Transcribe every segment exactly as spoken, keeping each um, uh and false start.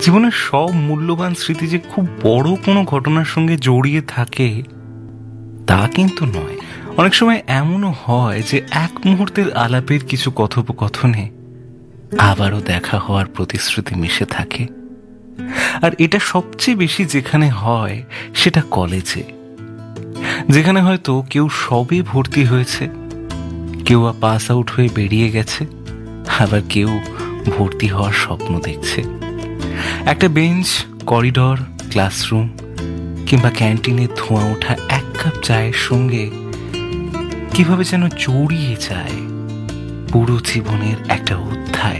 জীবনের সব মূল্যবান স্মৃতি যে খুব বড় কোনো ঘটনার সঙ্গে জড়িয়ে থাকে তা কিন্তু নয়। অনেক সময় এমনও হয় যে এক মুহূর্তের আলাপের কিছু কথোপকথনে আবারও দেখা হওয়ার প্রতিশ্রুতি মিশে থাকে। আর এটা সবচেয়ে বেশি যেখানে হয় সেটা কলেজে, যেখানে হয়তো কেউ সবে ভর্তি হয়েছে, কেউ পাস আউট হয়ে বেরিয়ে গেছে, আবার কেউ ভর্তি হওয়ার স্বপ্ন দেখছে। একটা বেঞ্চ, করিডর, ক্লাসরুম কিংবা ক্যান্টিনে ধোঁয়া ওঠা এক কাপ চায়ের সঙ্গে কিভাবে যেন জড়িয়ে যায় পুরো জীবনের একটা অধ্যায়।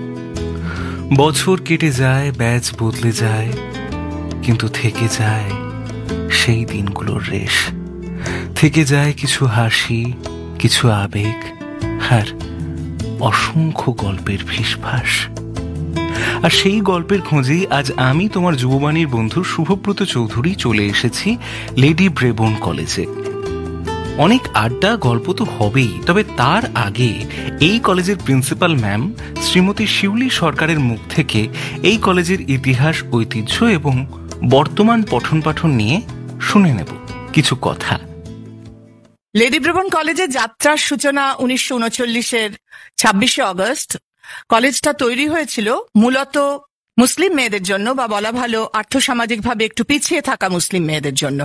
বছর কেটে যায়, ব্যাচ বদলে যায়, কিন্তু থেকে যায় সেই দিনগুলোর রেশ, থেকে যায় কিছু হাসি, কিছু আবেগ আর অসংখ্য গল্পের ফিসফাস। আর সেই গল্পের খোঁজেই আজ আমি তোমার যুববাণীর বন্ধু শুভব্রত চৌধুরী চলে এসেছি লেডি ব্রেবোর্ন কলেজে। অনেক আড্ডা গল্প তো হবেই, তবে তার আগে এই কলেজের প্রিন্সিপাল ম্যাম শ্রীমতী শিউলি সরকারের মুখ থেকে এই কলেজের ইতিহাস, ঐতিহ্য এবং বর্তমান পঠন পাঠন নিয়ে শুনে নেব কিছু কথা। লেডি ব্রেবোর্ন কলেজের যাত্রার সূচনা উনিশশো উনচল্লিশের ছাব্বিশে অগস্ট। কলেজটা তৈরি হয়েছিল মূলত মুসলিম মেয়েদের জন্য, বা বলা ভালো আর্থসামাজিকভাবে একটু পিছিয়ে থাকা মুসলিম মেয়েদের জন্য।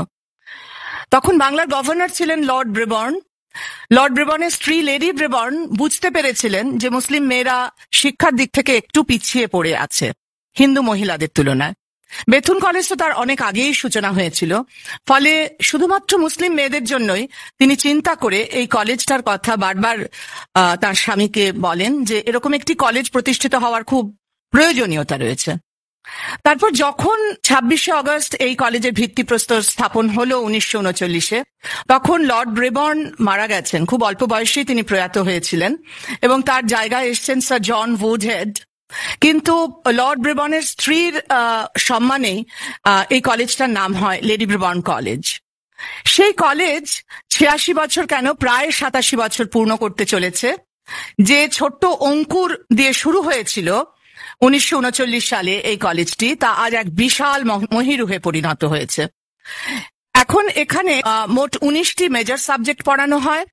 তখন বাংলার গভর্নর ছিলেন লর্ড ব্রেবর্ন। লর্ড ব্রেবর্নের স্ত্রী লেডি ব্রেবর্ন বুঝতে পেরেছিলেন যে মুসলিম মেয়েরা শিক্ষার দিক থেকে একটু পিছিয়ে পড়ে আছে হিন্দু মহিলাদের তুলনায়। বেথুন কলেজ তো তার অনেক আগেই সূচনা হয়েছিল, ফলে শুধুমাত্র মুসলিম মেয়েদের জন্যই তিনি চিন্তা করে এই কলেজটার কথা বারবার তার স্বামীকে বলেন যে এরকম একটি কলেজ প্রতিষ্ঠিত হওয়ার খুব প্রয়োজনীয়তা রয়েছে। তারপর যখন ছাব্বিশে অগস্ট এই কলেজের ভিত্তিপ্রস্তর স্থাপন হলো উনিশশো উনচল্লিশে, তখন লর্ড ব্রেবর্ন মারা গেছেন, খুব অল্প বয়সেই তিনি প্রয়াত হয়েছিলেন এবং তার জায়গায় এসছেন স্যার জন উডহেড। কিন্তু লর্ড ব্রেবর্নের স্ত্রীর সম্মানে এই কলেজটার নাম হয় লেডি ব্রেবর্ন কলেজ। সেই কলেজ ছিয়াশি বছর কেন প্রায় সাতাশি বছর পূর্ণ করতে চলেছে। যে ছোট্ট অঙ্কুর দিয়ে শুরু হয়েছিল উনিশশো উনচল্লিশ সালে এই কলেজটি, তা আজ এক বিশাল মহিরুহে পরিণত হয়েছে। এখন এখানে মোট উনিশটি মেজর সাবজেক্ট পড়ানো হয়,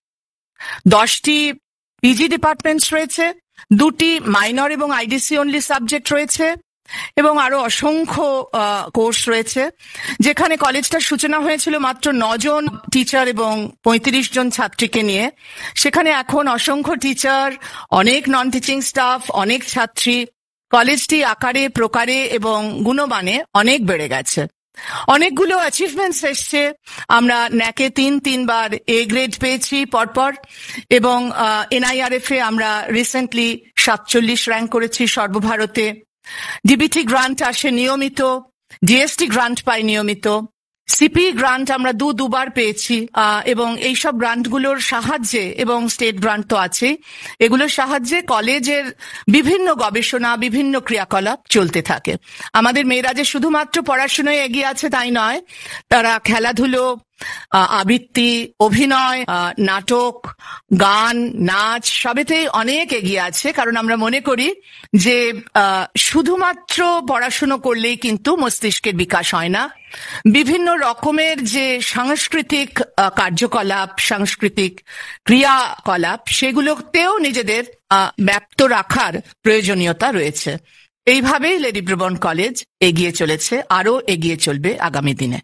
দশটি পিজি ডিপার্টমেন্টস রয়েছে, দুটি মাইনর এবং আইডিসি অনলি সাবজেক্ট রয়েছে এবং আরো অসংখ্য কোর্স রয়েছে। যেখানে কলেজটার সূচনা হয়েছিল মাত্র নজন টিচার এবং পঁয়ত্রিশ জন ছাত্রীকে নিয়ে, সেখানে এখন অসংখ্য টিচার, অনেক নন টিচিং স্টাফ, অনেক ছাত্রী। কলেজটি আকারে, প্রকারে এবং গুণমানে অনেক বেড়ে গেছে। অনেকগুলো অ্যাচিভমেন্টস এসছে। আমরা ন্যাকে তিন তিনবার এ গ্রেড পেয়েছি পরপর, এবং এনআইআরএফ এ আমরা রিসেন্টলি সাতচল্লিশ র্যাঙ্ক করেছি সর্বভারতে। ডিবিটি গ্রান্ট আসে নিয়মিত, ডিএসটি গ্রান্ট পাই নিয়মিত, সিপি গ্রান্ট আমরা দু দুবার পেয়েছি, এবং এইসব গ্রান্টগুলোর সাহায্যে, এবং স্টেট গ্রান্ট তো আছে, এগুলোর সাহায্যে কলেজের বিভিন্ন গবেষণা, বিভিন্ন ক্রিয়াকলাপ চলতে থাকে। আমাদের মেয়েরা যে শুধুমাত্র পড়াশোনায় এগিয়ে আছে তাই নয়, তারা খেলাধুলো, আবৃত্তি, অভিনয়, নাটক, গান, নাচ সবেতেই অনেক এগিয়ে আছে। কারণ আমরা মনে করি যে শুধুমাত্র পড়াশুনো করলেই কিন্তু মস্তিষ্কের বিকাশ হয় না, বিভিন্ন রকমের যে সাংস্কৃতিক কার্যকলাপ, সাংস্কৃতিক ক্রিয়াকলাপ, সেগুলোতেও নিজেদের ব্যপ্ত রাখার প্রয়োজনীয়তা রয়েছে। এইভাবেই লেডি ব্রেবর্ন কলেজ এগিয়ে চলেছে, আরো এগিয়ে চলবে আগামী দিনে।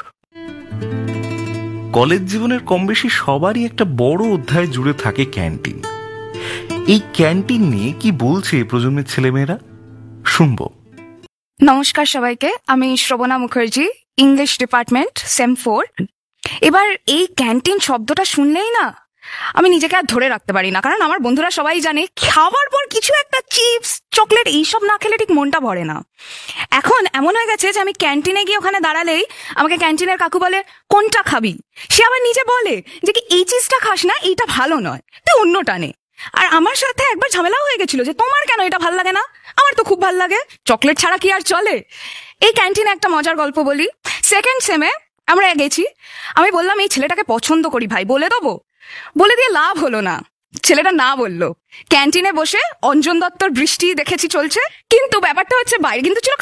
কলেজ জীবনের কম বেশি সবারই একটা বড় অধ্যায় জুড়ে থাকে ক্যান্টিন। এই ক্যান্টিন নিয়ে কি বলছে প্রজন্মের ছেলেমেয়েরা, শুনবো। নমস্কার সবাইকে, আমি Shravana Mukherjee, English department, same four. এবার এই ক্যান্টিন শব্দটা শুনলেই না আমি নিজেকে আর ধরে রাখতে পারি না, কারণ আমার বন্ধুরা সবাই জানে খাওয়ার পর কিছু একটা চিপস, চকলেট এইসব না খেলে ঠিক মনটা ভরে না। এখন এমন হয়ে গেছে যে আমি ক্যান্টিনে গিয়ে ওখানে দাঁড়ালেই আমাকে ক্যান্টিনের কাকু বলে কোনটা খাবি, সে আবার নিজে বলে যে কি এই চিজটা খাস না, এইটা ভালো নয়, তুই অন্যটা নে। আর আমার সাথে একবার ঝামেলাও হয়ে গেছিল যে তোমার কেন এটা ভাল লাগে না, আমার তো খুব ভাল লাগে, চকলেট ছাড়া কি আর চলে। এই ক্যান্টিনে একটা মজার গল্প বলি। সেকেন্ড সেমে আমরা গেছি, আমি বললাম এই ছেলেটাকে পছন্দ করি ভাই, বলে দেবো। বলে দিয়ে লাভ হলো না, ছেলেটা না বললো। ক্যান্টিনে বসে অঞ্জন দত্তর বৃষ্টি দেখেছি চলছে, কিন্তু ব্যাপারটা হচ্ছে বাইরে কিন্তু ছিল